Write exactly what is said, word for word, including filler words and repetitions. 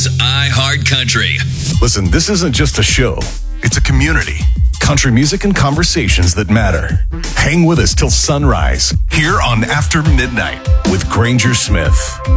is iHeartCountry. Listen, this isn't just a show. It's a community. Country music and conversations that matter. Hang with us till sunrise here on After Midnight with Granger Smith.